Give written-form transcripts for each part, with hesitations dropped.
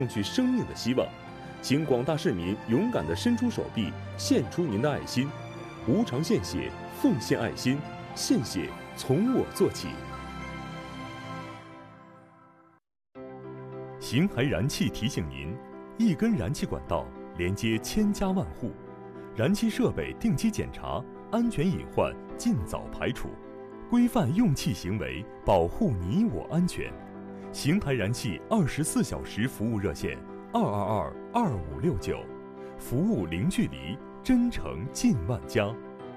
送去生命的希望。请广大市民勇敢地伸出手臂，献出您的爱心，无偿献血，奉献爱心，献血从我做起。邢台燃气提醒您：一根燃气管道连接千家万户，燃气设备定期检查，安全隐患尽早排除，规范用气行为，保护你我安全。邢台燃气24小时服务热线：222-2569，服务零距离，真诚近万家。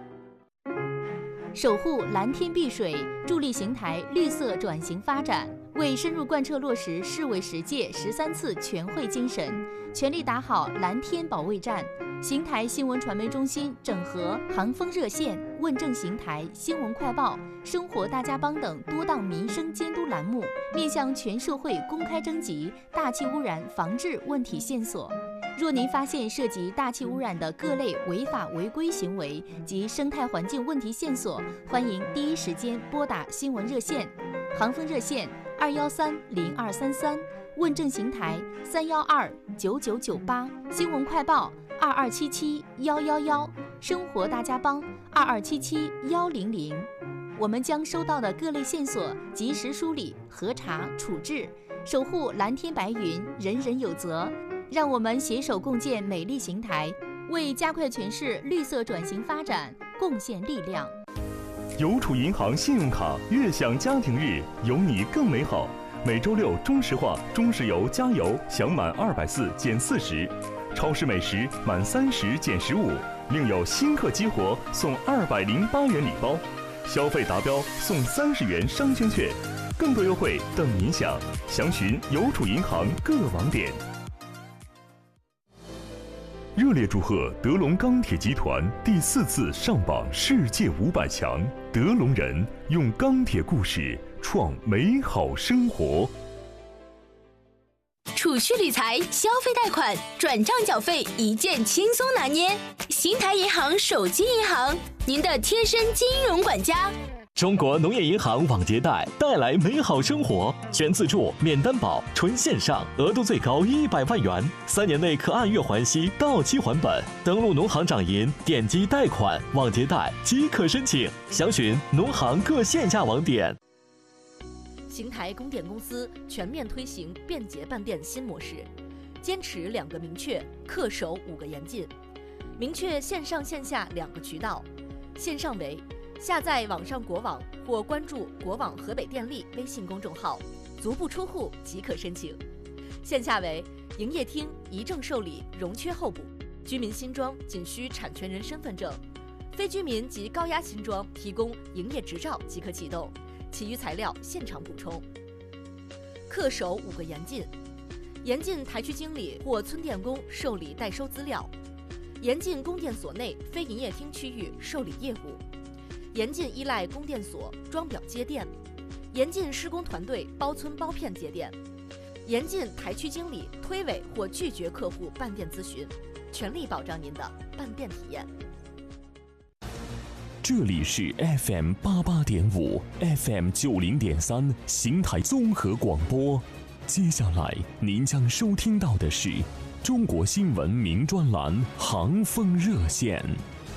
守护蓝天碧水，助力邢台绿色转型发展。为深入贯彻落实市委10届13次全会精神，全力打好蓝天保卫战，邢台新闻传媒中心整合航风热线、问政邢台、新闻快报、生活大家帮等多档民生监督栏目，面向全社会公开征集大气污染防治问题线索。若您发现涉及大气污染的各类违法违规行为及生态环境问题线索，欢迎第一时间拨打新闻热线，航风热线213-0233，问政邢台312-9998，新闻快报2277-111，生活大家帮2277-100。我们将收到的各类线索及时梳理、核查、处置，守护蓝天白云，人人有责。让我们携手共建美丽邢台，为加快全市绿色转型发展贡献力量。 邮储银行信用卡悦享家庭日，有你更美好。每周六中石化、中石油加油享满240减40，超市美食满30减15，另有新客激活送208元礼包，消费达标送30元商圈券，更多优惠等您享。详询邮储银行各网点。热烈祝贺德龙钢铁集团第4次上榜世界500强，德龙人用钢铁故事创美好生活。 储蓄理财、消费贷款、转账缴费一键轻松拿捏。邢台银行手机银行，您的贴身金融管家。 中国农业银行网结贷带来美好生活，全自助、免担保、纯线上，额度最高100万元，3年内可按月还息，到期还本。登录农行掌银，点击贷款、网结贷即可申请。详询农行各线下网点。 邢台供电公司全面推行便捷办电新模式，坚持2个明确，恪守5个严禁。明确线上线下2个渠道，线上为下载网上国网或关注国网河北电力微信公众号，足不出户即可申请。线下为营业厅一证受理容缺候补，居民新装仅需产权人身份证，非居民及高压新装提供营业执照即可启动，其余材料现场补充。恪守5个严禁：严禁台区经理或村电工受理代收资料，严禁供电所内非营业厅区域受理业务，严禁依赖供电所装表接电，严禁施工团队包村包片接电，严禁台区经理推诿或拒绝客户办电咨询，全力保障您的办电体验。 这里是 FM88.5 FM 90.3 邢台综合广播。接下来您将收听到的是中国新闻名专栏航风热线。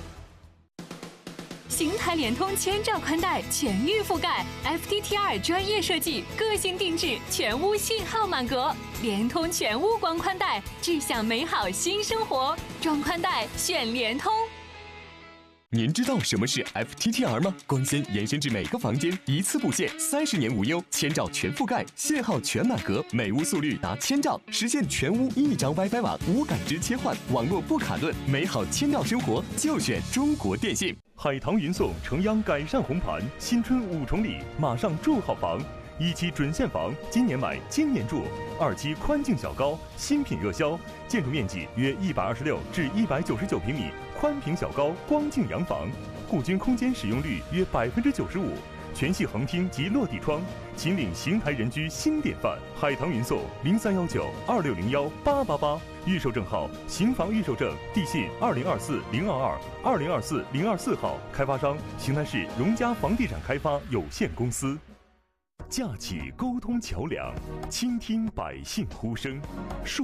邢台联通千兆宽带全域覆盖 ，FTTR 专业设计，个性定制，全屋信号满格。联通全屋光宽带，志向美好新生活。装宽带选联通。 您知道什么是 FTTR 吗？光纤延伸至每个房间，一次布线，30年无忧，1000兆全覆盖，信号全满格，每屋速率达1000兆，实现全屋1张 WiFi 网，无感知切换，网络不卡顿，美好1000兆生活就选中国电信。 海棠云颂城央改善红盘，新春5重礼，马上住好房。1期准现房，今年买今年住；2期宽净小高，新品热销，建筑面积约126至199平米，宽平小高光净洋房，户均空间使用率约95%，全系横厅及落地窗，秦岭邢台人居新典范。海棠云颂031926018888，预售证号邢房预售证，地信2024-022、2024-024号，开发商邢台市荣嘉房地产开发有限公司。架起沟通桥梁，倾听百姓呼声，